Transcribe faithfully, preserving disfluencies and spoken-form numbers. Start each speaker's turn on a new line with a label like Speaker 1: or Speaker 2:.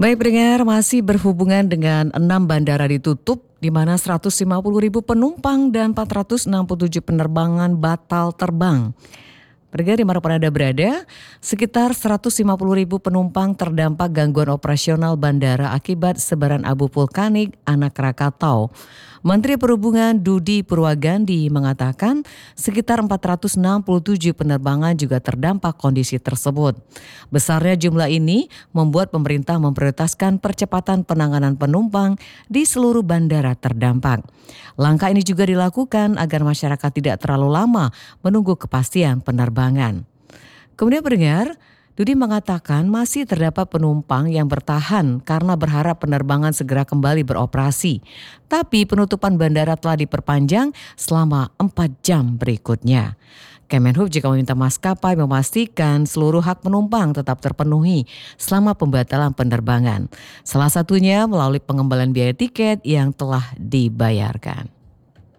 Speaker 1: Baik pendengar, masih berhubungan dengan enam bandara ditutup, di mana seratus lima puluh ribu penumpang dan empat ratus enam puluh tujuh penerbangan batal terbang. Pendengar dimanapun Anda berada, sekitar seratus lima puluh ribu penumpang terdampak gangguan operasional bandara akibat sebaran abu vulkanik anak Krakatau. Menteri Perhubungan Dudi Purwagandi mengatakan sekitar empat ratus enam puluh tujuh penerbangan juga terdampak kondisi tersebut. Besarnya jumlah ini membuat pemerintah memprioritaskan percepatan penanganan penumpang di seluruh bandara terdampak. Langkah ini juga dilakukan agar masyarakat tidak terlalu lama menunggu kepastian penerbangan. Kemudian pendengar, Dudi mengatakan masih terdapat penumpang yang bertahan karena berharap penerbangan segera kembali beroperasi. Tapi penutupan bandara telah diperpanjang selama empat jam berikutnya. Kemenhub juga meminta maskapai memastikan seluruh hak penumpang tetap terpenuhi selama pembatalan penerbangan. Salah satunya melalui pengembalian biaya tiket yang telah dibayarkan.